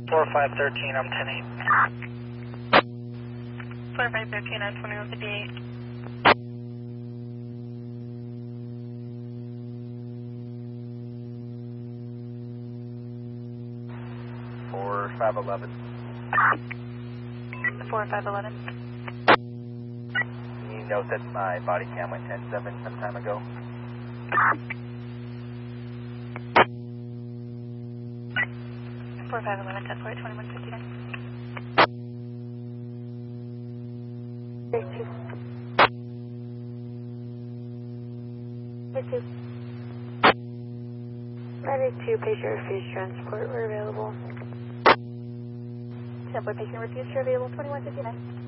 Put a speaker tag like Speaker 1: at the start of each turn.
Speaker 1: 4513, I'm 10-8.
Speaker 2: 4513, I'm 2158.
Speaker 3: 4511.
Speaker 2: 4511.
Speaker 3: Can you note that my body cam went 10-7 some time ago?
Speaker 2: 4511, 10-4, 2159.
Speaker 4: Medic 2, patient refused transport, we're available.
Speaker 2: 10-4, patient refused, available 2159.